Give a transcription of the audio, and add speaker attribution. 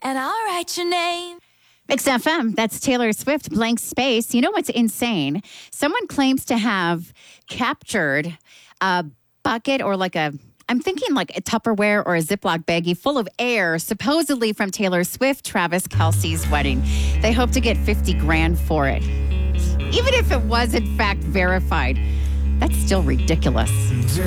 Speaker 1: and I'll write your name.
Speaker 2: Mix FM, that's Taylor Swift, Blank Space. You know what's insane? Someone claims to have captured a bucket or I'm thinking like a Tupperware or a Ziploc baggie full of air, supposedly from Taylor Swift, Travis Kelce's wedding. They hope to get $50,000 for it. Even if it was in fact verified, that's still ridiculous.